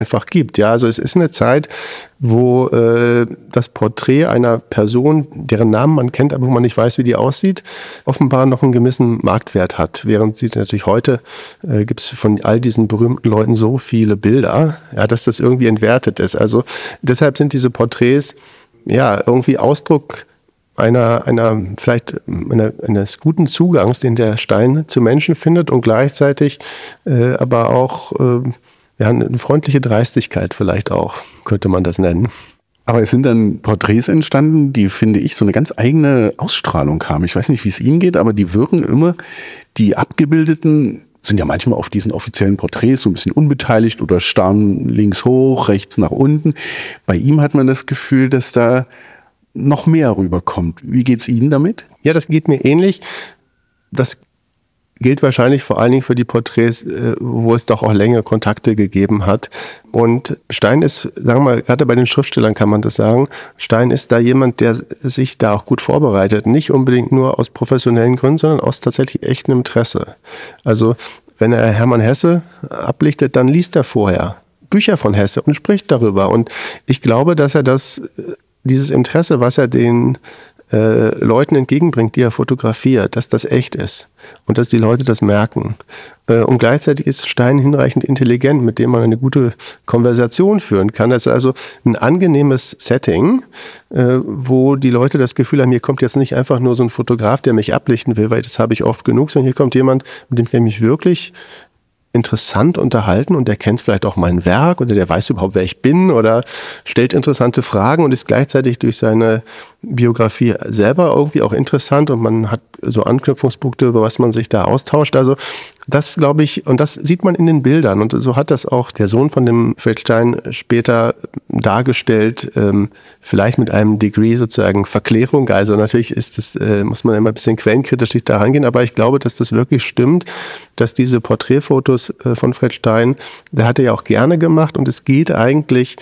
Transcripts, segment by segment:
einfach gibt. Ja, also es ist eine Zeit, wo das Porträt einer Person, deren Namen man kennt, aber wo man nicht weiß, wie die aussieht, offenbar noch einen gewissen Marktwert hat. Während sie natürlich heute gibt es von all diesen berühmten Leuten so viele Bilder, ja, dass das irgendwie entwertet ist. Also deshalb sind diese Porträts ja irgendwie Ausdruck eines guten Zugangs, den der Stein zu Menschen findet und gleichzeitig aber auch eine freundliche Dreistigkeit vielleicht auch, könnte man das nennen. Aber es sind dann Porträts entstanden, die, finde ich, so eine ganz eigene Ausstrahlung haben. Ich weiß nicht, wie es Ihnen geht, aber die wirken immer, die Abgebildeten sind ja manchmal auf diesen offiziellen Porträts so ein bisschen unbeteiligt oder starren links hoch, rechts nach unten. Bei ihm hat man das Gefühl, dass da noch mehr rüberkommt. Wie geht's Ihnen damit? Ja, das geht mir ähnlich. Das gilt wahrscheinlich vor allen Dingen für die Porträts, wo es doch auch längere Kontakte gegeben hat. Und Stein ist, sagen wir mal, gerade bei den Schriftstellern kann man das sagen, Stein ist da jemand, der sich da auch gut vorbereitet. Nicht unbedingt nur aus professionellen Gründen, sondern aus tatsächlich echtem Interesse. Also wenn er Hermann Hesse ablichtet, dann liest er vorher Bücher von Hesse und spricht darüber. Und ich glaube, dass er dieses Interesse, was er den Leuten entgegenbringt, die er fotografiert, dass das echt ist und dass die Leute das merken. Und gleichzeitig ist Stein hinreichend intelligent, mit dem man eine gute Konversation führen kann. Das ist also ein angenehmes Setting, wo die Leute das Gefühl haben, hier kommt jetzt nicht einfach nur so ein Fotograf, der mich ablichten will, weil das habe ich oft genug, sondern hier kommt jemand, mit dem kann ich mich wirklich interessant unterhalten und der kennt vielleicht auch mein Werk oder der weiß überhaupt, wer ich bin oder stellt interessante Fragen und ist gleichzeitig durch seine Biografie selber irgendwie auch interessant und man hat so Anknüpfungspunkte, über was man sich da austauscht. Also das glaube ich, und das sieht man in den Bildern und so hat das auch der Sohn von dem Fred Stein später dargestellt, vielleicht mit einem Degree sozusagen Verklärung. Also natürlich ist das, muss man immer ein bisschen quellenkritisch da rangehen, aber ich glaube, dass das wirklich stimmt, dass diese Porträtfotos von Fred Stein, der hat er ja auch gerne gemacht und es geht eigentlich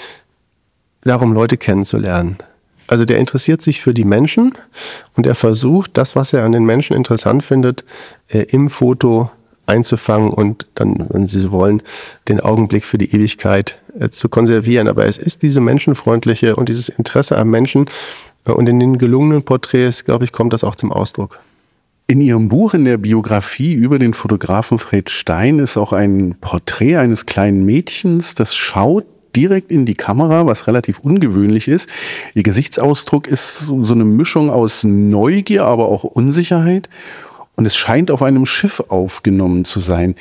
darum, Leute kennenzulernen. Also der interessiert sich für die Menschen und er versucht, das, was er an den Menschen interessant findet, im Foto einzufangen und dann, wenn Sie so wollen, den Augenblick für die Ewigkeit zu konservieren. Aber es ist diese menschenfreundliche und dieses Interesse am Menschen und in den gelungenen Porträts, glaube ich, kommt das auch zum Ausdruck. In Ihrem Buch, in der Biografie über den Fotografen Fred Stein, ist auch ein Porträt eines kleinen Mädchens, das schaut direkt in die Kamera, was relativ ungewöhnlich ist. Ihr Gesichtsausdruck ist so eine Mischung aus Neugier, aber auch Unsicherheit. Und es scheint auf einem Schiff aufgenommen zu sein.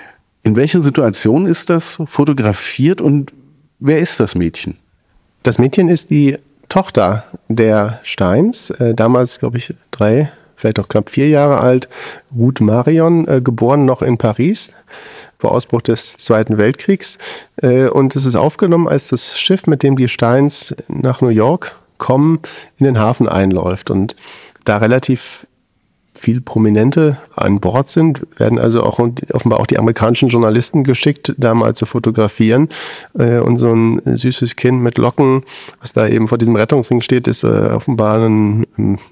In welcher Situation ist das fotografiert und wer ist das Mädchen? Das Mädchen ist die Tochter der Steins, damals, glaube ich, 3, vielleicht auch knapp 4 Jahre alt, Ruth Marion, geboren noch in Paris vor Ausbruch des Zweiten Weltkriegs. Und es ist aufgenommen, als das Schiff, mit dem die Steins nach New York kommen, in den Hafen einläuft. Und da relativ viel Prominente an Bord sind, werden also auch offenbar auch die amerikanischen Journalisten geschickt, da mal zu fotografieren. Und so ein süßes Kind mit Locken, was da eben vor diesem Rettungsring steht, ist offenbar ein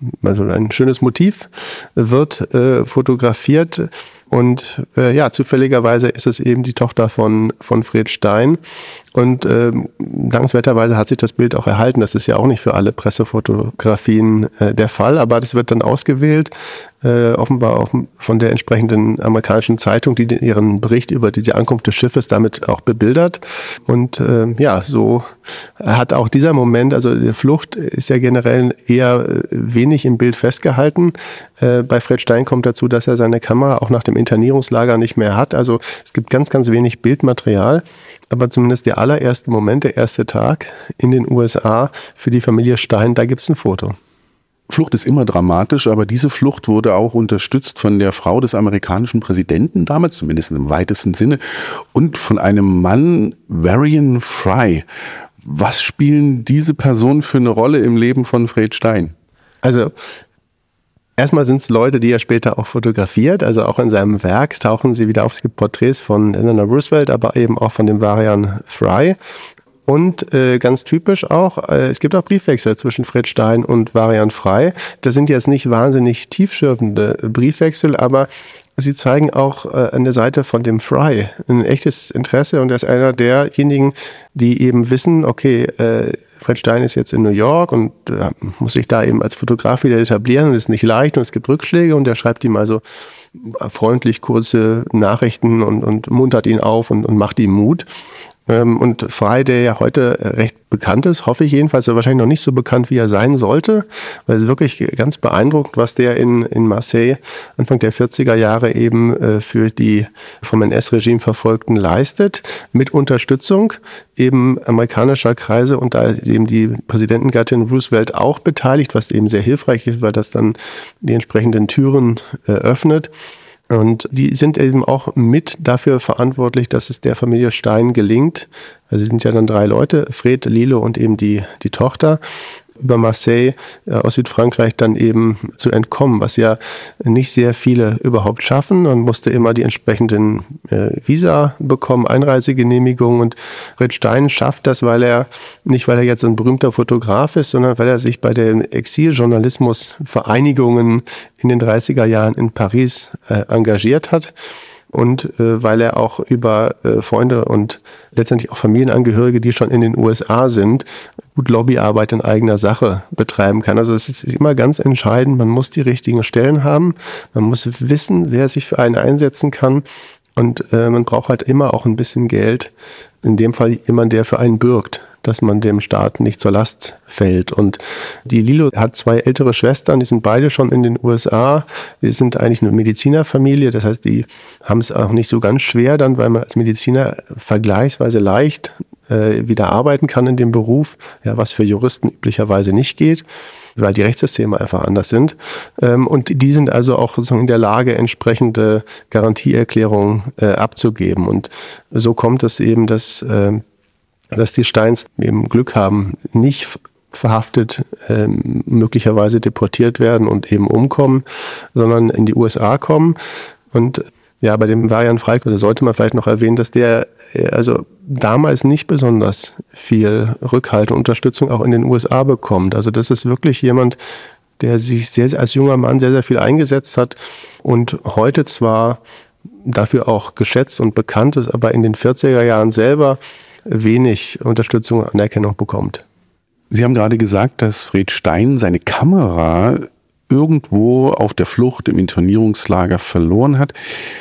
schönes Motiv, wird fotografiert. Und zufälligerweise ist es eben die Tochter von Fred Stein. Und dankenswerterweise hat sich das Bild auch erhalten. Das ist ja auch nicht für alle Pressefotografien der Fall, aber das wird dann ausgewählt, offenbar auch von der entsprechenden amerikanischen Zeitung, die ihren Bericht über diese Ankunft des Schiffes damit auch bebildert. Und so hat auch dieser Moment, also die Flucht ist ja generell eher wenig im Bild festgehalten. Bei Fred Stein kommt dazu, dass er seine Kamera auch nach dem Internierungslager nicht mehr hat. Also es gibt ganz, ganz wenig Bildmaterial. Aber zumindest der allererste Moment, der erste Tag in den USA für die Familie Stein, da gibt es ein Foto. Flucht ist immer dramatisch, aber diese Flucht wurde auch unterstützt von der Frau des amerikanischen Präsidenten damals, zumindest im weitesten Sinne, und von einem Mann, Varian Fry. Was spielen diese Personen für eine Rolle im Leben von Fred Stein? Also erstmal sind es Leute, die er später auch fotografiert, also auch in seinem Werk tauchen sie wieder auf. Es gibt Porträts von Eleanor Roosevelt, aber eben auch von dem Varian Fry. Und ganz typisch auch, es gibt auch Briefwechsel zwischen Fred Stein und Varian Fry. Das sind jetzt nicht wahnsinnig tiefschürfende Briefwechsel, aber sie zeigen auch an der Seite von dem Fry ein echtes Interesse, und er ist einer derjenigen, die eben wissen, okay, Fred Stein ist jetzt in New York und muss sich da eben als Fotograf wieder etablieren, und ist nicht leicht und es gibt Rückschläge, und er schreibt ihm also freundlich kurze Nachrichten und muntert ihn auf und macht ihm Mut. Und Fry, der ja heute recht bekannt ist, hoffe ich jedenfalls, er wahrscheinlich noch nicht so bekannt, wie er sein sollte, weil es ist wirklich ganz beeindruckend, was der in Marseille Anfang der 40er Jahre eben für die vom NS-Regime Verfolgten leistet, mit Unterstützung eben amerikanischer Kreise, und da ist eben die Präsidentengattin Roosevelt auch beteiligt, was eben sehr hilfreich ist, weil das dann die entsprechenden Türen öffnet. Und die sind eben auch mit dafür verantwortlich, dass es der Familie Stein gelingt. Also es sind ja dann 3 Leute, Fred, Lilo und eben die Tochter, über Marseille aus Südfrankreich dann eben zu entkommen, was ja nicht sehr viele überhaupt schaffen. Man musste immer die entsprechenden Visa bekommen, Einreisegenehmigungen, und Fred Stein schafft das, weil er jetzt ein berühmter Fotograf ist, sondern weil er sich bei den Exiljournalismusvereinigungen in den 30er Jahren in Paris engagiert hat. Und weil er auch über Freunde und letztendlich auch Familienangehörige, die schon in den USA sind, gut Lobbyarbeit in eigener Sache betreiben kann. Also es ist immer ganz entscheidend, man muss die richtigen Stellen haben, man muss wissen, wer sich für einen einsetzen kann, und man braucht halt immer auch ein bisschen Geld, in dem Fall jemand, der für einen bürgt, dass man dem Staat nicht zur Last fällt. Und die Lilo hat 2 ältere Schwestern, die sind beide schon in den USA. Die sind eigentlich eine Medizinerfamilie, das heißt, die haben es auch nicht so ganz schwer dann, weil man als Mediziner vergleichsweise leicht wieder arbeiten kann in dem Beruf, ja, was für Juristen üblicherweise nicht geht, weil die Rechtssysteme einfach anders sind. Und die sind also auch sozusagen in der Lage, entsprechende Garantieerklärungen abzugeben. Und so kommt es eben, dass die Steins eben Glück haben, nicht verhaftet, möglicherweise deportiert werden und eben umkommen, sondern in die USA kommen. Und ja, bei dem Varian Falk, da sollte man vielleicht noch erwähnen, dass der also damals nicht besonders viel Rückhalt und Unterstützung auch in den USA bekommt. Also das ist wirklich jemand, der sich als junger Mann sehr, sehr viel eingesetzt hat und heute zwar dafür auch geschätzt und bekannt ist, aber in den 40er Jahren selber wenig Unterstützung und Anerkennung bekommt. Sie haben gerade gesagt, dass Fred Stein seine Kamera irgendwo auf der Flucht im Internierungslager verloren hat.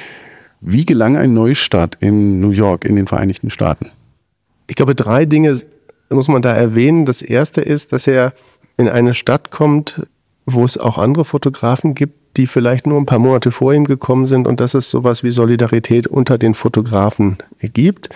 Wie gelang ein Neustart in New York, in den Vereinigten Staaten? Ich glaube, 3 Dinge muss man da erwähnen. Das erste ist, dass er in eine Stadt kommt, wo es auch andere Fotografen gibt, die vielleicht nur ein paar Monate vor ihm gekommen sind, und dass es sowas wie Solidarität unter den Fotografen gibt,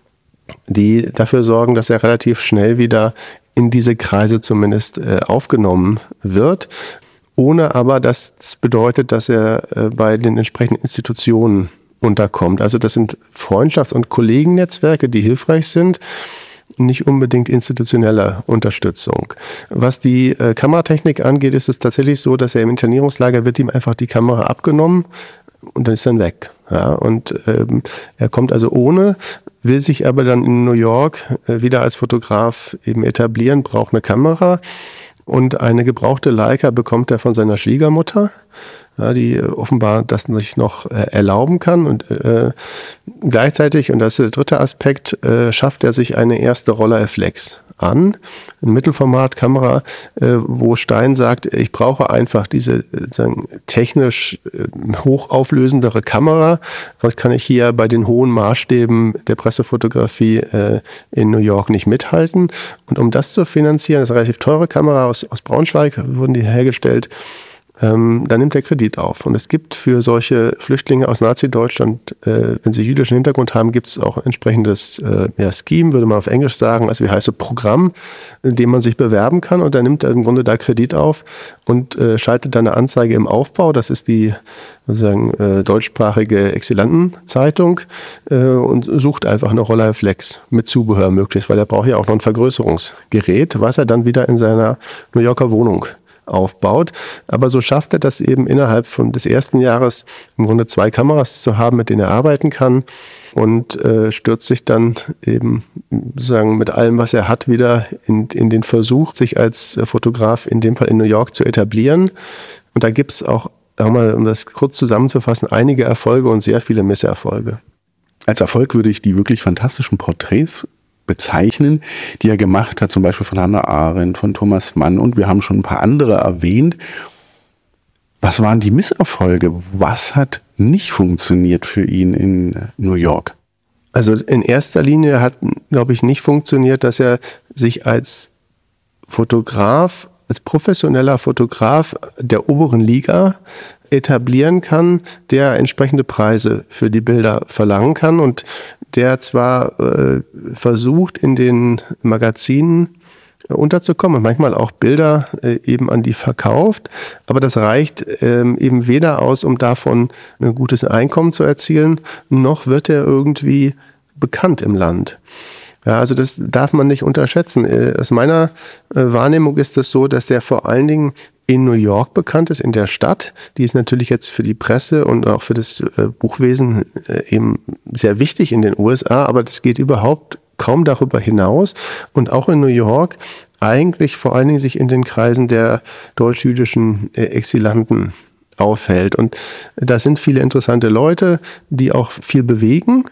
die dafür sorgen, dass er relativ schnell wieder in diese Kreise zumindest aufgenommen wird, ohne aber, dass es bedeutet, dass er bei den entsprechenden Institutionen unterkommt. Also das sind Freundschafts- und Kollegennetzwerke, die hilfreich sind, nicht unbedingt institutionelle Unterstützung. Was die Kameratechnik angeht, ist es tatsächlich so, dass er im Internierungslager wird ihm einfach die Kamera abgenommen und dann ist er weg. Ja, und er kommt also ohne, will sich aber dann in New York wieder als Fotograf eben etablieren, braucht eine Kamera, und eine gebrauchte Leica bekommt er von seiner Schwiegermutter, ja, die offenbar das sich noch erlauben kann, und gleichzeitig, und das ist der dritte Aspekt, schafft er sich eine erste Rolleiflex an, eine Mittelformatkamera, wo Stein sagt, ich brauche einfach diese technisch hochauflösendere Kamera, sonst kann ich hier bei den hohen Maßstäben der Pressefotografie in New York nicht mithalten. Und um das zu finanzieren, das ist eine relativ teure Kamera aus Braunschweig, wurden die hergestellt, dann nimmt er Kredit auf. Und es gibt für solche Flüchtlinge aus Nazi-Deutschland, wenn sie jüdischen Hintergrund haben, gibt es auch ein entsprechendes Scheme, würde man auf Englisch sagen, also wie heißt so Programm, in dem man sich bewerben kann. Und dann nimmt er im Grunde da Kredit auf und schaltet dann eine Anzeige im Aufbau. Das ist die sozusagen deutschsprachige Exzellentenzeitung, und sucht einfach eine Rolleiflex mit Zubehör möglichst, weil er braucht ja auch noch ein Vergrößerungsgerät, was er dann wieder in seiner New Yorker Wohnung aufbaut. Aber so schafft er das eben innerhalb des ersten Jahres im Grunde 2 Kameras zu haben, mit denen er arbeiten kann, und stürzt sich dann eben sozusagen mit allem, was er hat, wieder in den Versuch, sich als Fotograf in dem Fall in New York zu etablieren. Und da gibt es auch um das kurz zusammenzufassen, einige Erfolge und sehr viele Misserfolge. Als Erfolg würde ich die wirklich fantastischen Porträts bezeichnen, die er gemacht hat, zum Beispiel von Hannah Arendt, von Thomas Mann, und wir haben schon ein paar andere erwähnt. Was waren die Misserfolge? Was hat nicht funktioniert für ihn in New York? Also in erster Linie hat, glaube ich, nicht funktioniert, dass er sich als Fotograf, als professioneller Fotograf der oberen Liga etablieren kann, der entsprechende Preise für die Bilder verlangen kann und der zwar versucht, in den Magazinen unterzukommen und manchmal auch Bilder eben an die verkauft, aber das reicht eben weder aus, um davon ein gutes Einkommen zu erzielen, noch wird er irgendwie bekannt im Land. Ja, also das darf man nicht unterschätzen. Aus meiner Wahrnehmung ist es so, dass der vor allen Dingen in New York bekannt ist, in der Stadt. Die ist natürlich jetzt für die Presse und auch für das Buchwesen eben sehr wichtig in den USA, aber das geht überhaupt kaum darüber hinaus und auch in New York eigentlich vor allen Dingen sich in den Kreisen der deutsch-jüdischen Exilanten aufhält. Und da sind viele interessante Leute, die auch viel bewegen.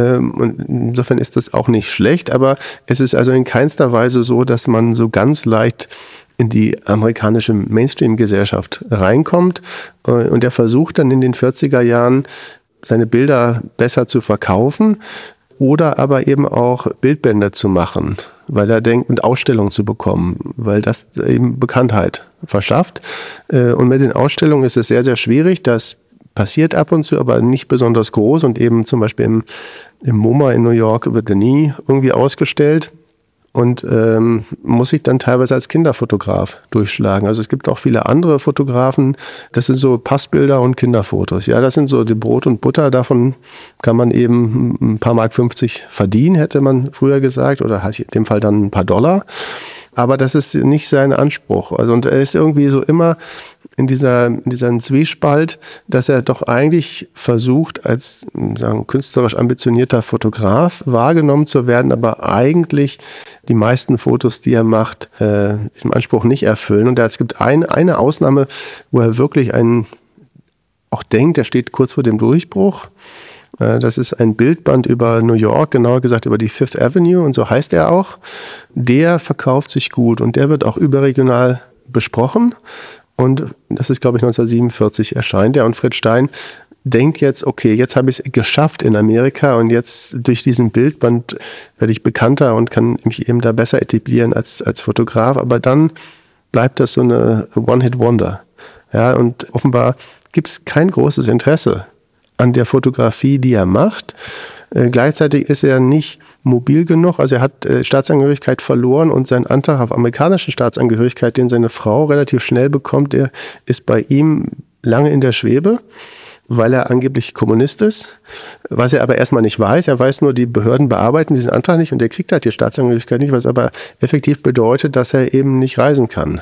Und insofern ist das auch nicht schlecht, aber es ist also in keinster Weise so, dass man so ganz leicht in die amerikanische Mainstream-Gesellschaft reinkommt. Und er versucht dann in den 40er Jahren, seine Bilder besser zu verkaufen oder aber eben auch Bildbände zu machen, weil er denkt, und Ausstellungen zu bekommen, weil das eben Bekanntheit verschafft. Und mit den Ausstellungen ist es sehr, sehr schwierig. Das passiert ab und zu, aber nicht besonders groß. Und eben zum Beispiel im MoMA in New York wird er nie irgendwie ausgestellt. Und muss sich dann teilweise als Kinderfotograf durchschlagen. Also es gibt auch viele andere Fotografen, das sind so Passbilder und Kinderfotos. Ja, das sind so die Brot und Butter, davon kann man eben ein paar Mark 50 verdienen, hätte man früher gesagt, oder halt in dem Fall dann ein paar $. Aber das ist nicht sein Anspruch. Also, und er ist irgendwie so immer in diesem Zwiespalt, dass er doch eigentlich versucht, als künstlerisch ambitionierter Fotograf wahrgenommen zu werden, aber eigentlich die meisten Fotos, die er macht, diesem Anspruch nicht erfüllen. Und es gibt eine Ausnahme, wo er wirklich auch denkt, er steht kurz vor dem Durchbruch. Das ist ein Bildband über New York, genauer gesagt über die Fifth Avenue, und so heißt er auch. Der verkauft sich gut und der wird auch überregional besprochen. Und das ist, glaube ich, 1947 erscheint er. Und Fred Stein denkt jetzt, okay, jetzt habe ich es geschafft in Amerika und jetzt durch diesen Bildband werde ich bekannter und kann mich eben da besser etablieren als Fotograf. Aber dann bleibt das so eine One-Hit-Wonder. Ja, und offenbar gibt es kein großes Interesse an der Fotografie, die er macht. Gleichzeitig ist er nicht mobil genug, also er hat Staatsangehörigkeit verloren und sein Antrag auf amerikanische Staatsangehörigkeit, den seine Frau relativ schnell bekommt, der ist bei ihm lange in der Schwebe, weil er angeblich Kommunist ist, was er aber erstmal nicht weiß. Er weiß nur, die Behörden bearbeiten diesen Antrag nicht und er kriegt halt die Staatsangehörigkeit nicht, was aber effektiv bedeutet, dass er eben nicht reisen kann.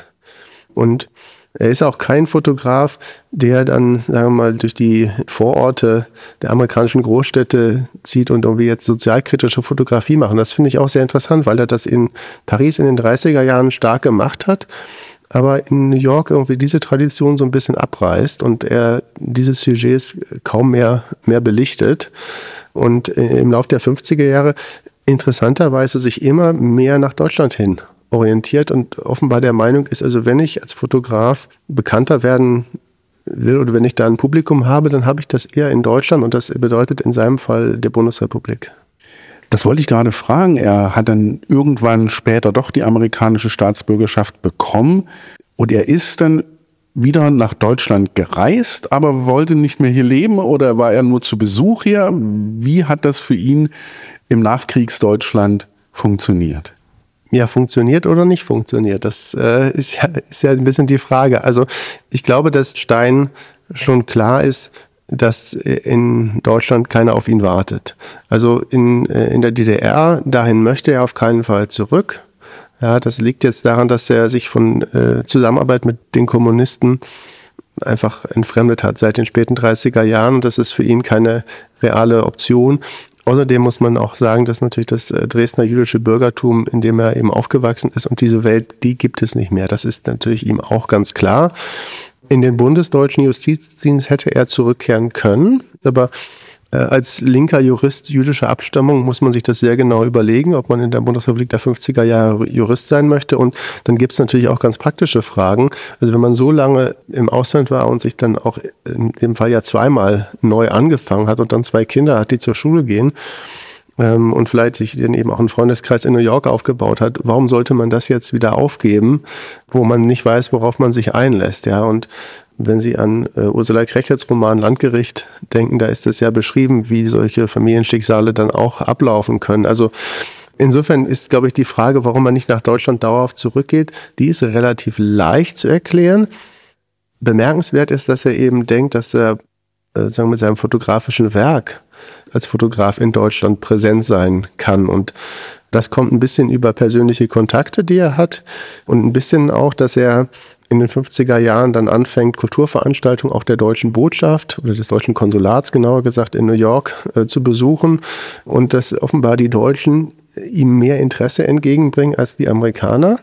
Und er ist auch kein Fotograf, der dann, sagen wir mal, durch die Vororte der amerikanischen Großstädte zieht und irgendwie jetzt sozialkritische Fotografie macht. Und das finde ich auch sehr interessant, weil er das in Paris in den 30er Jahren stark gemacht hat, aber in New York irgendwie diese Tradition so ein bisschen abreißt und er diese Sujets kaum mehr belichtet. Und im Laufe der 50er Jahre interessanterweise sich immer mehr nach Deutschland hin orientiert und offenbar der Meinung ist, also wenn ich als Fotograf bekannter werden will oder wenn ich da ein Publikum habe, dann habe ich das eher in Deutschland und das bedeutet in seinem Fall der Bundesrepublik. Das wollte ich gerade fragen. Er hat dann irgendwann später doch die amerikanische Staatsbürgerschaft bekommen und er ist dann wieder nach Deutschland gereist, aber wollte nicht mehr hier leben oder war er nur zu Besuch hier? Wie hat das für ihn im Nachkriegsdeutschland funktioniert? Ja, funktioniert oder nicht funktioniert, das ist ja ein bisschen die Frage. Also ich glaube, dass Stein schon klar ist, dass in Deutschland keiner auf ihn wartet. Also in der DDR, dahin möchte er auf keinen Fall zurück. Ja, das liegt jetzt daran, dass er sich von Zusammenarbeit mit den Kommunisten einfach entfremdet hat seit den späten 30er Jahren. Und das ist für ihn keine reale Option. Außerdem muss man auch sagen, dass natürlich das Dresdner jüdische Bürgertum, in dem er eben aufgewachsen ist und diese Welt, die gibt es nicht mehr. Das ist natürlich ihm auch ganz klar. In den bundesdeutschen Justizdienst hätte er zurückkehren können, aber als linker Jurist jüdischer Abstammung muss man sich das sehr genau überlegen, ob man in der Bundesrepublik der 50er Jahre Jurist sein möchte. Und dann gibt es natürlich auch ganz praktische Fragen. Also wenn man so lange im Ausland war und sich dann auch in dem Fall ja zweimal neu angefangen hat und dann 2 Kinder hat, die zur Schule gehen, und vielleicht sich dann eben auch einen Freundeskreis in New York aufgebaut hat, warum sollte man das jetzt wieder aufgeben, wo man nicht weiß, worauf man sich einlässt, ja? Und wenn Sie an Ursula Krecherts Roman Landgericht denken, da ist es ja beschrieben, wie solche Familienschicksale dann auch ablaufen können. Also insofern ist, glaube ich, die Frage, warum man nicht nach Deutschland dauerhaft zurückgeht, die ist relativ leicht zu erklären. Bemerkenswert ist, dass er eben denkt, dass er sagen wir, mit seinem fotografischen Werk als Fotograf in Deutschland präsent sein kann. Und das kommt ein bisschen über persönliche Kontakte, die er hat, und ein bisschen auch, dass er in den 50er Jahren dann anfängt, Kulturveranstaltungen auch der deutschen Botschaft oder des deutschen Konsulats, genauer gesagt, in New York zu besuchen, und dass offenbar die Deutschen ihm mehr Interesse entgegenbringen als die Amerikaner,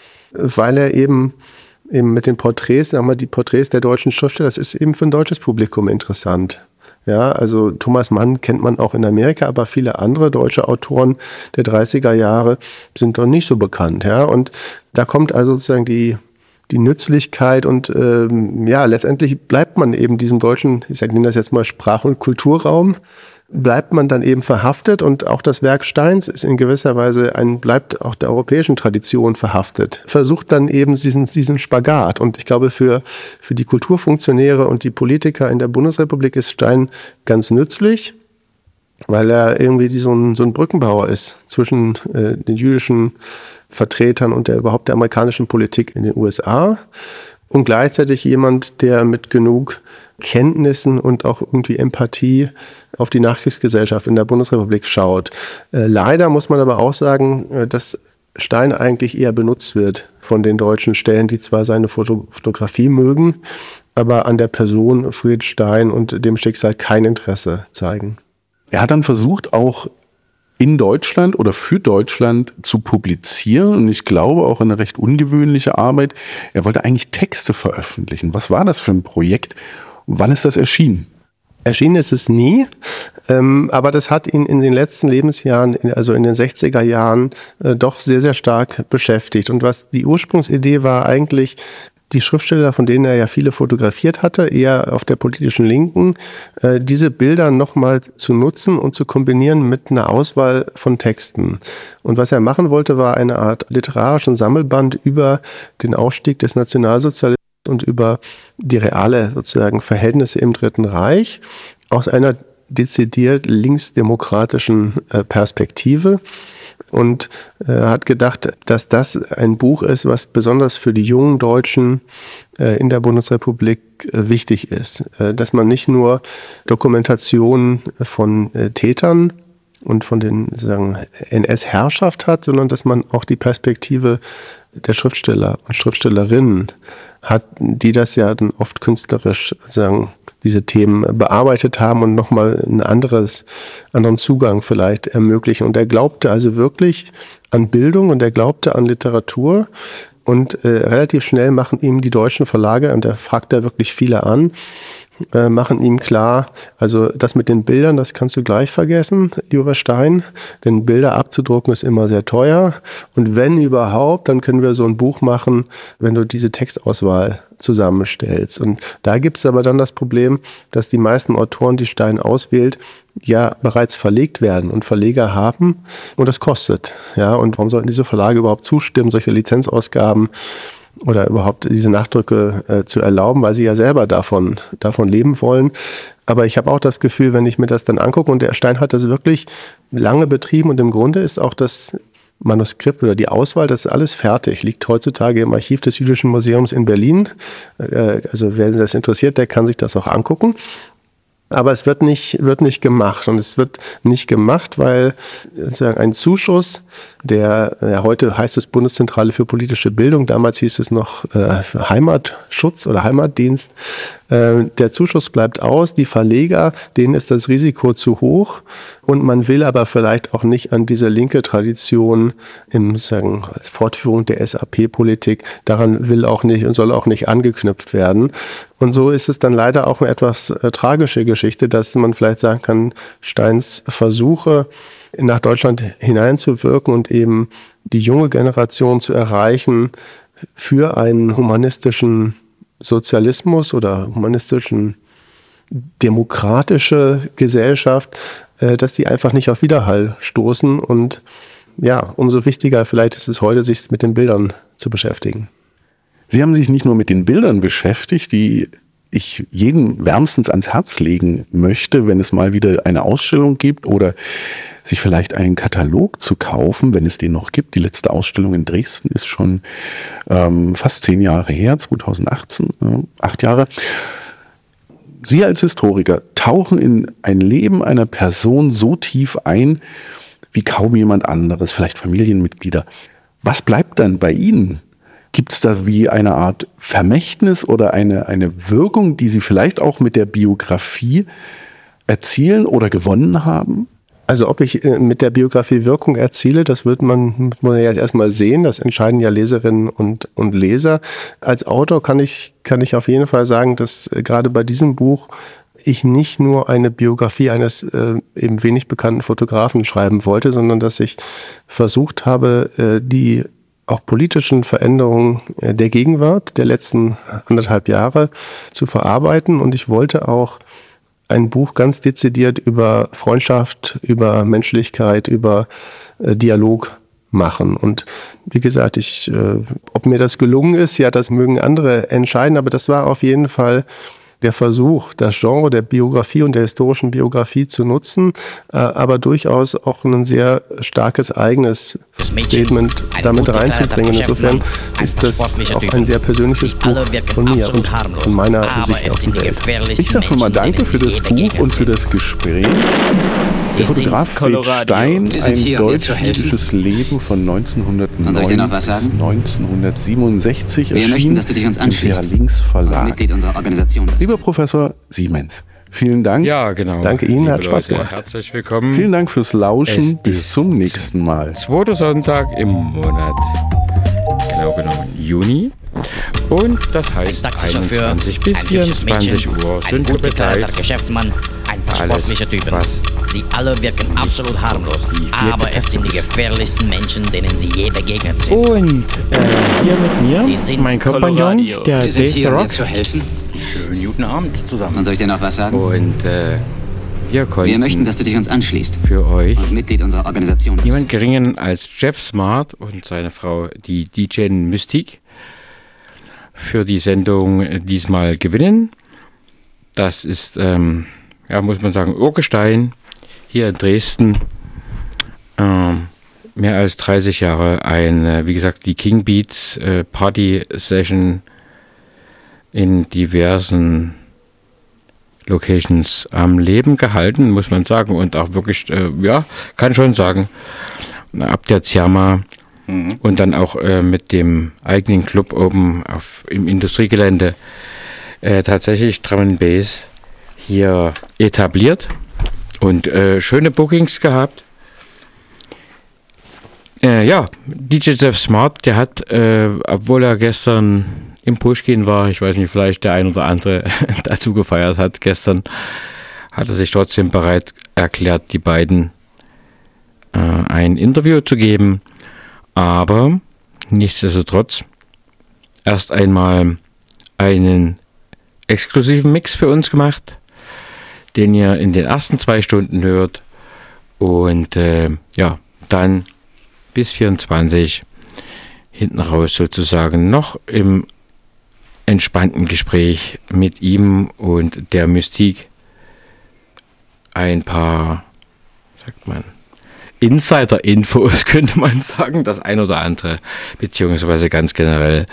weil er eben mit den Porträts, sagen wir, die Porträts der deutschen Schriftsteller, das ist eben für ein deutsches Publikum interessant. Ja, also Thomas Mann kennt man auch in Amerika, aber viele andere deutsche Autoren der 30er Jahre sind doch nicht so bekannt. Ja, und da kommt also sozusagen die Nützlichkeit und letztendlich bleibt man eben diesem deutschen, ich nenne das jetzt mal Sprach- und Kulturraum, bleibt man dann eben verhaftet, und auch das Werk Steins ist in gewisser Weise bleibt auch der europäischen Tradition verhaftet. Versucht dann eben diesen Spagat, und ich glaube, für die Kulturfunktionäre und die Politiker in der Bundesrepublik ist Stein ganz nützlich, weil er irgendwie so ein Brückenbauer ist zwischen den jüdischen Vertretern und überhaupt der amerikanischen Politik in den USA, und gleichzeitig jemand, der mit genug Kenntnissen und auch irgendwie Empathie auf die Nachkriegsgesellschaft in der Bundesrepublik schaut. Leider muss man aber auch sagen, dass Stein eigentlich eher benutzt wird von den deutschen Stellen, die zwar seine Fotografie mögen, aber an der Person Friedrich Stein und dem Schicksal kein Interesse zeigen. Er hat dann versucht, auch in Deutschland oder für Deutschland zu publizieren, und ich glaube auch eine recht ungewöhnliche Arbeit. Er wollte eigentlich Texte veröffentlichen. Was war das für ein Projekt? Wann ist das erschienen? Erschienen ist es nie, aber das hat ihn in den letzten Lebensjahren, also in den 60er Jahren, doch sehr, sehr stark beschäftigt. Und was die Ursprungsidee war, eigentlich die Schriftsteller, von denen er ja viele fotografiert hatte, eher auf der politischen Linken, diese Bilder nochmal zu nutzen und zu kombinieren mit einer Auswahl von Texten. Und was er machen wollte, war eine Art literarischen Sammelband über den Aufstieg des Nationalsozialismus und über die reale sozusagen Verhältnisse im Dritten Reich aus einer dezidiert linksdemokratischen Perspektive. Und hat gedacht, dass das ein Buch ist, was besonders für die jungen Deutschen in der Bundesrepublik wichtig ist. Dass man nicht nur Dokumentationen von Tätern und von den sozusagen NS-Herrschaft hat, sondern dass man auch die Perspektive der Schriftsteller und Schriftstellerinnen hat, die das ja dann oft künstlerisch sagen, diese Themen bearbeitet haben und nochmal einen anderen Zugang vielleicht ermöglichen. Und er glaubte also wirklich an Bildung und er glaubte an Literatur. Und relativ schnell machen ihm die deutschen Verlage, und da fragt er wirklich viele an, machen ihm klar, also das mit den Bildern, das kannst du gleich vergessen, lieber Stein, denn Bilder abzudrucken ist immer sehr teuer, und wenn überhaupt, dann können wir so ein Buch machen, wenn du diese Textauswahl zusammenstellst. Und da gibt es aber dann das Problem, dass die meisten Autoren, die Stein auswählt, ja bereits verlegt werden und Verleger haben, und das kostet. Ja, und warum sollten diese Verlage überhaupt zustimmen, solche Lizenzausgaben oder überhaupt diese Nachdrücke zu erlauben, weil sie ja selber davon leben wollen. Aber ich habe auch das Gefühl, wenn ich mir das dann angucke, und der Stein hat das wirklich lange betrieben, und im Grunde ist auch das Manuskript oder die Auswahl, das ist alles fertig, liegt heutzutage im Archiv des Jüdischen Museums in Berlin. Also wer das interessiert, der kann sich das auch angucken. Aber es wird nicht gemacht. Und es wird nicht gemacht, weil sozusagen ein Zuschuss, heute heißt es Bundeszentrale für politische Bildung, damals hieß es noch Heimatschutz oder Heimatdienst, Der Zuschuss bleibt aus, die Verleger, denen ist das Risiko zu hoch und man will aber vielleicht auch nicht an diese linke Tradition im Fortführung der SAP-Politik, daran will auch nicht und soll auch nicht angeknüpft werden. Und so ist es dann leider auch eine etwas tragische Geschichte, dass man vielleicht sagen kann, Steins Versuche nach Deutschland hineinzuwirken und eben die junge Generation zu erreichen für einen humanistischen Sozialismus oder humanistischen demokratische Gesellschaft, dass die einfach nicht auf Widerhall stoßen. Und ja, umso wichtiger vielleicht ist es heute, sich mit den Bildern zu beschäftigen. Sie haben sich nicht nur mit den Bildern beschäftigt, die ich jedem wärmstens ans Herz legen möchte, wenn es mal wieder eine Ausstellung gibt oder sich vielleicht einen Katalog zu kaufen, wenn es den noch gibt. Die letzte Ausstellung in Dresden ist schon fast 10 Jahre her, 2018, 8 Jahre. Sie als Historiker tauchen in ein Leben einer Person so tief ein, wie kaum jemand anderes, vielleicht Familienmitglieder. Was bleibt dann bei Ihnen? Gibt es da wie eine Art Vermächtnis oder eine Wirkung, die Sie vielleicht auch mit der Biografie erzielen oder gewonnen haben? Also ob ich mit der Biografie Wirkung erziele, das wird man ja erstmal sehen. Das entscheiden ja Leserinnen und Leser. Als Autor kann ich auf jeden Fall sagen, dass gerade bei diesem Buch ich nicht nur eine Biografie eines eben wenig bekannten Fotografen schreiben wollte, sondern dass ich versucht habe, die auch politischen Veränderungen der Gegenwart der letzten 1,5 Jahre zu verarbeiten. Und ich wollte auch ein Buch ganz dezidiert über Freundschaft, über Menschlichkeit, über Dialog machen. Und wie gesagt, ob mir das gelungen ist, ja, das mögen andere entscheiden, aber das war auf jeden Fall der Versuch, das Genre der Biografie und der historischen Biografie zu nutzen, aber durchaus auch ein sehr starkes eigenes Statement damit reinzubringen. Insofern ist das auch ein sehr persönliches Buch von mir und von meiner Sicht auf die Welt. Ich sage schon mal danke für das Buch und für das Gespräch. Der Fotograf Fred Stein, ein deutsch-jüdisches Leben von 1909 bis 1967 Wir möchten, dass du dich uns anschließt. Im Links Verlag. Mitglied unserer Organisation bist. Lieber Professor Siemens, vielen Dank. Ja, genau. Danke Ihnen, hat Spaß gemacht. Herzlich willkommen. Vielen Dank fürs Lauschen. Bis zum nächsten Mal. 2. Sonntag im Monat, genau genommen Juni. Und das heißt 21 bis 24 Uhr sind wir beteiligt. Geschäftsmann, ein paar Alles, sportliche Typen. was Sie alle wirken absolut harmlos, aber es sind die gefährlichsten Menschen, denen Sie je begegnet sind. Und hier mit Sie mir, sind mein Kompagnon, der Wir sind Dave the hier, um dir Rock. zu helfen. Schönen guten Abend zusammen. Und soll ich dir noch was sagen? Und wir Wir möchten, konnten dass du dich uns anschließt für euch und Mitglied unserer Organisation bist. niemand Geringen als Jeff Smart und seine Frau, die DJ Mystique, für die Sendung diesmal gewinnen. Das ist, muss man sagen, Urgestein hier in Dresden. Mehr als 30 Jahre wie gesagt, die King Beats Party Session in diversen Locations am Leben gehalten, muss man sagen. Und auch wirklich, kann schon sagen, ab der Zerma und dann auch mit dem eigenen Club oben im Industriegelände tatsächlich Drum and Bass hier etabliert und schöne Bookings gehabt. DJ Jeff Smart, der hat, obwohl er gestern im Pushkin war, ich weiß nicht, vielleicht der ein oder andere dazu gefeiert hat gestern, hat er sich trotzdem bereit erklärt, die beiden ein Interview zu geben. Aber nichtsdestotrotz erst einmal einen exklusiven Mix für uns gemacht, den ihr in den ersten 2 Stunden hört und dann bis 24 hinten raus sozusagen noch im entspannten Gespräch mit ihm und der Mystique ein paar, sagt man, Insider-Infos, könnte man sagen, das ein oder andere, beziehungsweise ganz generell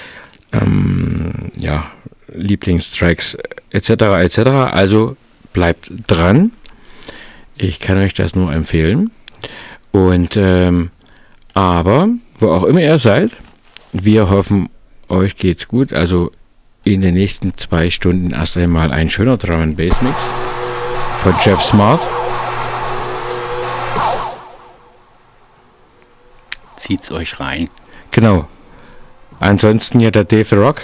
Lieblingstracks etc. Also bleibt dran. Ich kann euch das nur empfehlen. Und aber, wo auch immer ihr seid, wir hoffen, euch geht's gut. Also in den nächsten 2 Stunden erst einmal ein schöner Drum & Bass Mix von Jeff Smart. Zieht's euch rein. Genau. Ansonsten ja der Dave the Rock.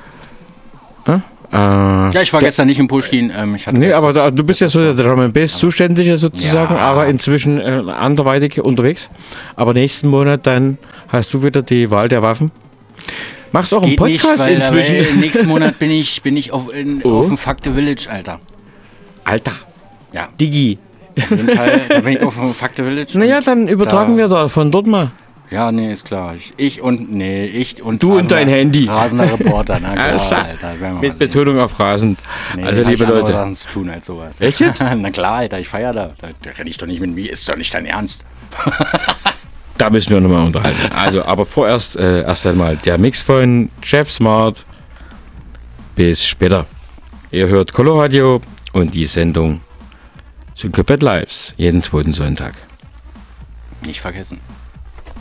Ja, ich war gestern nicht im Pushkin. Nee, aber du bist ja so der Drum & Bass Zuständige sozusagen, aber inzwischen anderweitig unterwegs. Aber nächsten Monat dann hast du wieder die Wahl der Waffen. Machst auch einen Podcast nicht, inzwischen? Nächsten Monat bin ich auf dem Fuck the Village, Alter. Alter. Ja. Digi. Auf jeden Fall, da bin ich auf dem Fuck the Village. Naja, dann übertragen wir da von dort mal. Ja, nee, ist klar. Ich und du und dein Handy. Rasender Reporter, na klar, Alter. Mit Betonung auf rasend. Nee, also liebe Leute. Sachen zu tun als sowas. Echt jetzt? Na klar, Alter, ich feier da. Da renne ich doch nicht mit mir. Ist doch nicht dein Ernst. Da müssen wir nochmal unterhalten. Also, aber vorerst erst einmal der Mix von Jeff Smart. Bis später. Ihr hört Coloradio und die Sendung Syncopet Lives jeden 2. Sonntag. Nicht vergessen.